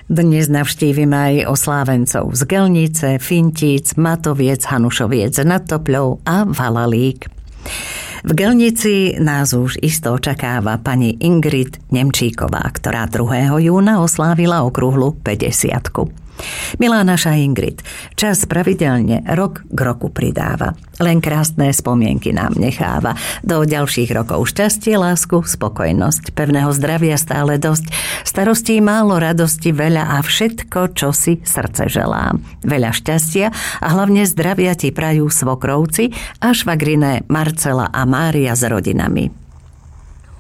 Dnes navštívime aj oslávencov z Gelnice, Fintíc, Matoviec, Hanušoviec nad Topľou a Valalík. V Gelnici nás už isto očakáva pani Ingrid Nemčíková, ktorá 2. júna oslávila okrúhlu 50-ku. Milá naša Ingrid, čas pravidelne rok k roku pridáva. Len krásne spomienky nám necháva. Do ďalších rokov šťastie, lásku, spokojnosť, pevného zdravia stále dosť, starostí málo, radosti veľa a všetko, čo si srdce želá. Veľa šťastia a hlavne zdravia ti prajú svokrovci a švagriné Marcela a Mária s rodinami.